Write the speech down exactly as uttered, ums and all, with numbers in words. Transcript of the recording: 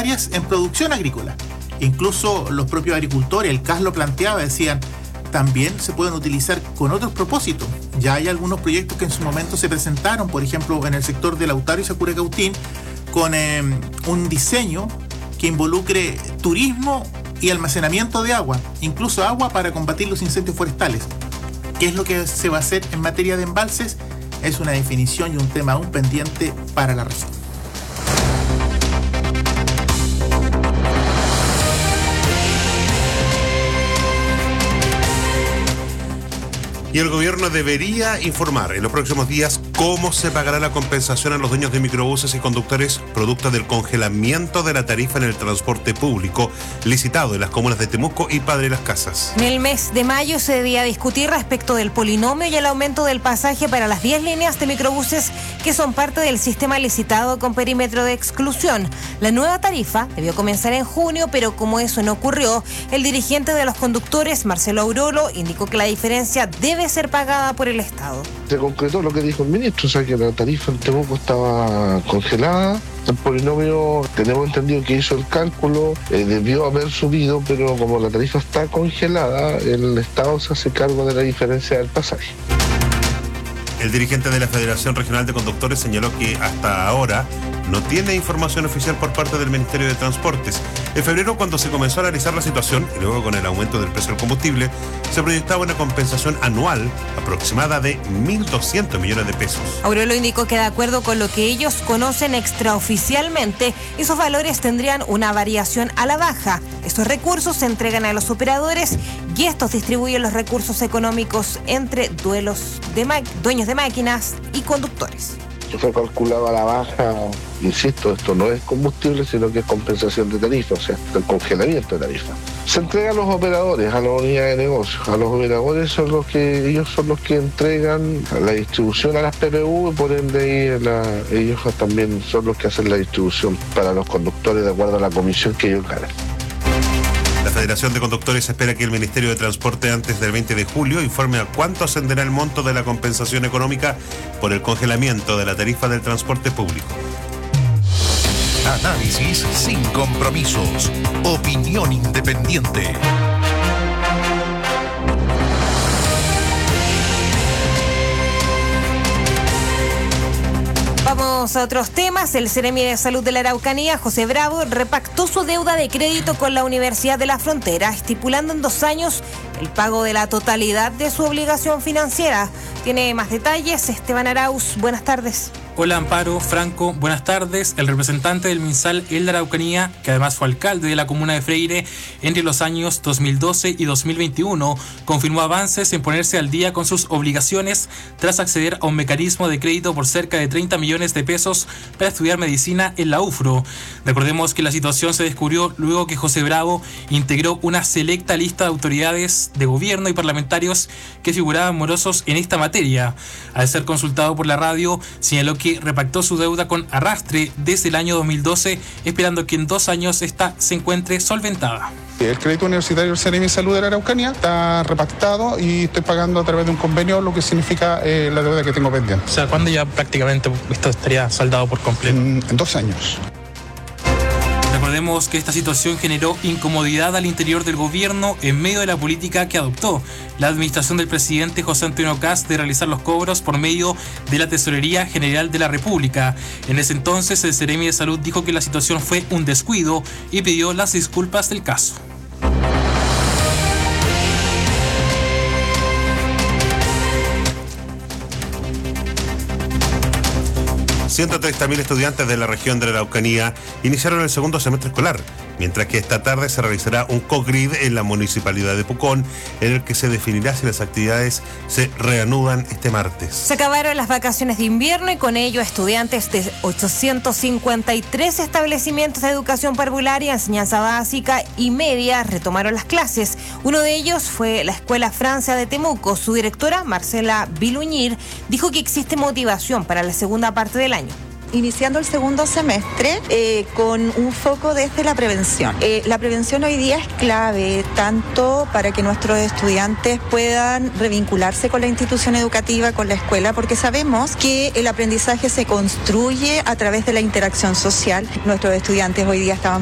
necesarias en producción agrícola. Incluso los propios agricultores, el C A S lo planteaba, decían, también se pueden utilizar con otros propósitos. Ya hay algunos proyectos que en su momento se presentaron, por ejemplo, en el sector de Lautaro y Sacuracautín, con eh, un diseño que involucre turismo y almacenamiento de agua, incluso agua para combatir los incendios forestales. ¿Qué es lo que se va a hacer en materia de embalses? Es una definición y un tema aún pendiente para la región. Y el gobierno debería informar en los próximos días cómo se pagará la compensación a los dueños de microbuses y conductores producto del congelamiento de la tarifa en el transporte público licitado en las comunas de Temuco y Padre Las Casas. En el mes de mayo se debía discutir respecto del polinomio y el aumento del pasaje para las diez líneas de microbuses que son parte del sistema licitado con perímetro de exclusión. La nueva tarifa debió comenzar en junio, pero como eso no ocurrió, el dirigente de los conductores, Marcelo Aurolo, indicó que la diferencia debe ser pagada por el Estado. Se concretó lo que dijo el ministro, o sea que la tarifa en Temuco estaba congelada. El polinomio, tenemos entendido que hizo el cálculo, eh, debió haber subido, pero como la tarifa está congelada, el Estado se hace cargo de la diferencia del pasaje. El dirigente de la Federación Regional de Conductores señaló que hasta ahora no tiene información oficial por parte del Ministerio de Transportes. En febrero, cuando se comenzó a analizar la situación, y luego con el aumento del precio del combustible, se proyectaba una compensación anual aproximada de mil doscientos millones de pesos. Aurelio indicó que de acuerdo con lo que ellos conocen extraoficialmente, esos valores tendrían una variación a la baja. Estos recursos se entregan a los operadores y estos distribuyen los recursos económicos entre duelos de ma- dueños de máquinas y conductores. Fue calculado a la baja, insisto, esto no es combustible, sino que es compensación de tarifa, o sea, el congelamiento de tarifa. Se entrega a los operadores, a las unidades de negocio. A los operadores son los que, ellos son los que entregan la distribución a las P P U y por ende la, ellos también son los que hacen la distribución para los conductores de acuerdo a la comisión que ellos ganan. La Federación de Conductores espera que el Ministerio de Transporte antes del veinte de julio informe a cuánto ascenderá el monto de la compensación económica por el congelamiento de la tarifa del transporte público. Análisis sin compromisos. Opinión independiente. Vamos a otros temas. El Seremi de Salud de la Araucanía, José Bravo, repactó su deuda de crédito con la Universidad de la Frontera, estipulando en dos años el pago de la totalidad de su obligación financiera. Tiene más detalles Esteban Arauz. Buenas tardes. Hola Amparo, Franco, buenas tardes. El representante del MinSal, el de Araucanía, que además fue alcalde de la comuna de Freire entre los años dos mil doce y dos mil veintiuno, confirmó avances en ponerse al día con sus obligaciones tras acceder a un mecanismo de crédito por cerca de treinta millones de pesos para estudiar medicina en la U F R O. Recordemos que la situación se descubrió luego que José Bravo integró una selecta lista de autoridades de gobierno y parlamentarios que figuraban morosos en esta materia. Al ser consultado por la radio, señaló que que repactó su deuda con Arrastre desde el año dos mil doce, esperando que en dos años esta se encuentre solventada. El crédito universitario del Seremi de Salud de la Araucanía está repactado y estoy pagando a través de un convenio, lo que significa eh, la deuda que tengo pendiente. O sea, ¿cuándo ya prácticamente esto estaría saldado por completo? En, en dos años. Recordemos que esta situación generó incomodidad al interior del gobierno en medio de la política que adoptó la administración del presidente José Antonio Kast de realizar los cobros por medio de la Tesorería General de la República. En ese entonces, el Seremi de Salud dijo que la situación fue un descuido y pidió las disculpas del caso. ciento treinta mil estudiantes de la región de la Araucanía iniciaron el segundo semestre escolar, mientras que esta tarde se realizará un co-grid en la municipalidad de Pucón, en el que se definirá si las actividades se reanudan este martes. Se acabaron las vacaciones de invierno y con ello estudiantes de ochocientos cincuenta y tres establecimientos de educación parvularia, enseñanza básica y media retomaron las clases. Uno de ellos fue la Escuela Francia de Temuco. Su directora, Marcela Viluñir, dijo que existe motivación para la segunda parte del año. Iniciando el segundo semestre eh, con un foco desde la prevención. Eh, la prevención hoy día es clave tanto para que nuestros estudiantes puedan revincularse con la institución educativa, con la escuela, porque sabemos que el aprendizaje se construye a través de la interacción social. Nuestros estudiantes hoy día estaban